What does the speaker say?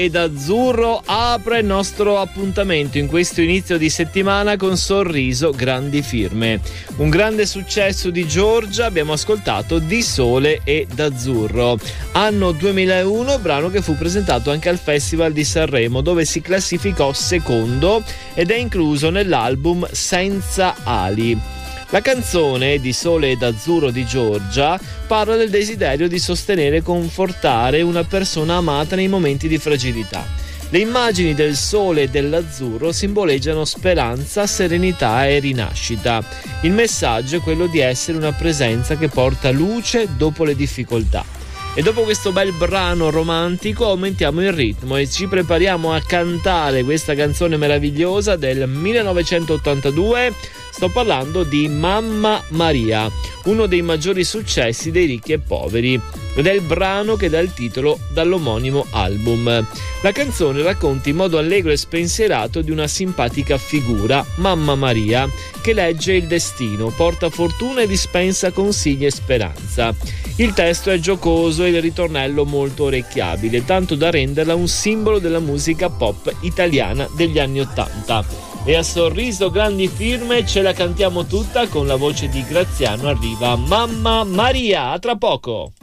Ed Azzurro apre il nostro appuntamento in questo inizio di settimana con Sorriso Grandi Firme. Un grande successo di Giorgia, abbiamo ascoltato Di Sole ed Azzurro. Anno 2001, brano che fu presentato anche al Festival di Sanremo, dove si classificò secondo ed è incluso nell'album Senza Ali. La canzone Di Sole ed Azzurro di Giorgia parla del desiderio di sostenere e confortare una persona amata nei momenti di fragilità. Le immagini del sole e dell'azzurro simboleggiano speranza, serenità e rinascita. Il messaggio è quello di essere una presenza che porta luce dopo le difficoltà. E dopo questo bel brano romantico aumentiamo il ritmo e ci prepariamo a cantare questa canzone meravigliosa del 1982. Sto parlando di Mamma Maria, uno dei maggiori successi dei Ricchi e Poveri, ed è il brano che dà il titolo dall'omonimo album. La canzone racconta in modo allegro e spensierato di una simpatica figura, Mamma Maria, che legge il destino, porta fortuna e dispensa consigli e speranza. Il testo è giocoso e il ritornello molto orecchiabile, tanto da renderla un simbolo della musica pop italiana degli anni '80. E a Sorriso Grandi Firme ce la cantiamo tutta con la voce di Graziano. Arriva Mamma Maria, a tra poco.